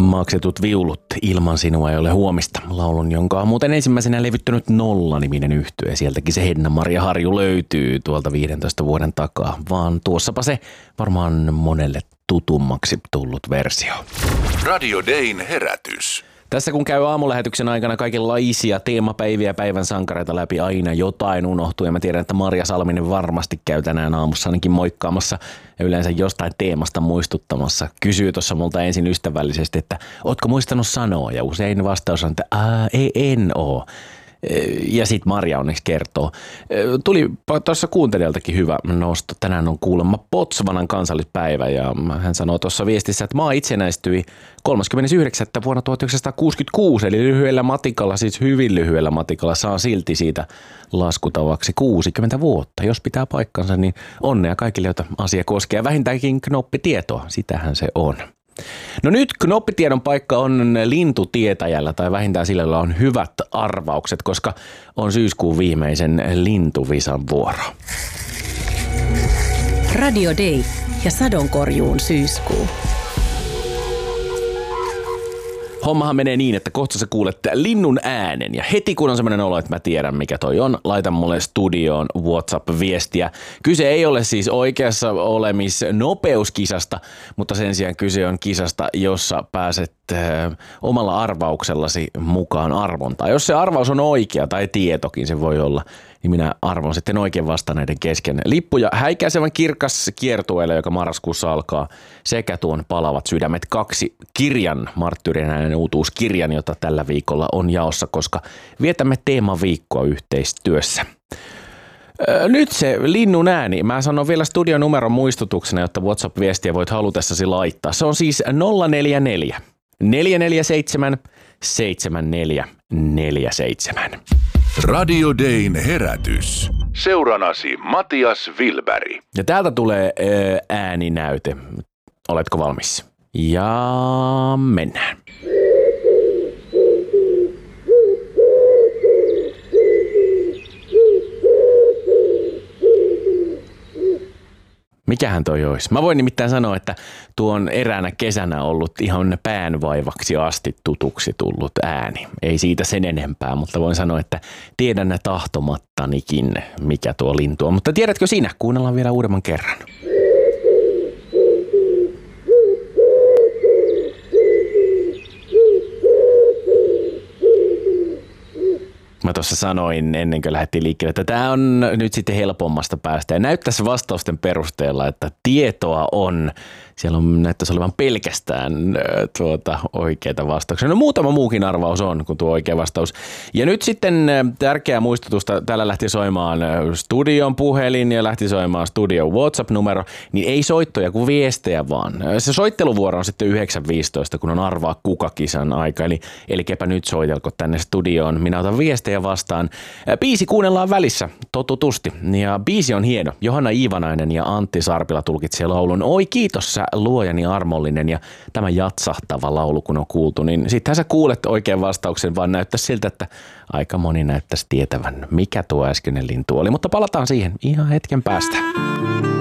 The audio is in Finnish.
Maksetut viulut, ilman sinua ei ole huomista. Laulun, jonka on muuten ensimmäisenä levyttänyt Nolla-niminen yhtye. Sieltäkin se Henna-Maria Harju löytyy tuolta 15 vuoden takaa. Vaan tuossapa se varmaan monelle tutummaksi tullut versio. Radio Dayn herätys. Tässä kun käy aamulähetyksen aikana kaikenlaisia teemapäiviä, päivän sankareita läpi, aina jotain unohtuu. Ja mä tiedän, että Marja Salminen varmasti käy tänään aamussa ainakin moikkaamassa ja yleensä jostain teemasta muistuttamassa. Kysyy tuossa multa ensin ystävällisesti, että ootko muistanut sanoa? Ja usein vastaus on, että en oo. Ja sit Marja onneksi kertoo. Tuli tuossa kuuntelijaltakin hyvä nosto. Tänään on kuulemma Botswanan kansallispäivä ja hän sanoo tuossa viestissä, että maa itsenäistyi 39. vuonna 1966, eli lyhyellä matikalla, siis hyvin lyhyellä matikalla, saa silti siitä laskutavaksi 60 vuotta. Jos pitää paikkansa, niin onnea kaikille, joita asia koskee. Vähintäänkin knoppitietoa, sitähän se on. No nyt knoppitiedon paikka on lintutietäjällä tai vähintään sillä, jolla on hyvät arvaukset, koska on syyskuun viimeisen lintuvisan vuoro. Radio Day ja sadonkorjuun syyskuu. Hommahan menee niin, että kohta sä kuulet linnun äänen ja heti kun on semmoinen olo, että mä tiedän mikä toi on, laita mulle studioon WhatsApp-viestiä. Kyse ei ole siis oikeassa nopeuskisasta, mutta sen sijaan kyse on kisasta, jossa pääset omalla arvauksellasi mukaan arvontaan. Jos se arvaus on oikea tai tietokin se voi olla, niin minä arvon sitten oikein vastanneiden kesken lippuja häikäisevän kirkas kiertueelle, joka marraskuussa alkaa, sekä tuon Palavat sydämet 2 kirjan, Marttyyrin uutuuskirjan, jota tällä viikolla on jaossa, koska vietämme teemaviikkoa yhteistyössä. Nyt se linnun ääni. Mä sanon vielä studionumeron muistutuksena, jotta WhatsApp-viestiä voit halutessasi laittaa. Se on siis 044 447 7447. Radio Dayn herätys. Seuranasi Matias Wilberg. Ja täältä tulee ääninäyte. Oletko valmis? Ja mennään. Mikähän toi olisi? Mä voin nimittäin sanoa, että tuo on eräänä kesänä ollut ihan päänvaivaksi asti tutuksi tullut ääni. Ei siitä sen enempää, mutta voin sanoa, että tiedän tahtomattanikin, mikä tuo lintu on. Mutta tiedätkö sinä? Kuunnellaan vielä uudemman kerran. Mä tuossa sanoin ennen kuin lähdettiin liikkeelle, että tämä on nyt sitten helpommasta päästä. Ja näyttäisi vastausten perusteella, että tietoa on. Siellä on näyttäisi olevan pelkästään oikeita vastauksia. No muutama muukin arvaus on kuin tuo oikea vastaus. Ja nyt sitten tärkeä muistutusta. Täällä lähti soimaan studion puhelin ja lähti soimaan studion WhatsApp-numero. Niin ei soittoja kuin viestejä vaan. Se soitteluvuoro on sitten 9.15, kun on arvaa kuka-kisan aika. Eli kepä nyt soitelko tänne studioon. Minä otan viestejä vastaan. Biisi kuunnellaan välissä totutusti. Ja biisi on hieno. Johanna Iivanainen ja Antti Sarpila tulkitsee laulun. Oi kiitos sä luojani armollinen, ja tämä jatsahtava laulu kun on kuultu, niin sittenhän sä kuulet oikean vastauksen, vaan näyttäisi siltä, että aika moni näyttäisi tietävän, mikä tuo äskeinen lintu oli. Mutta palataan siihen ihan hetken päästä.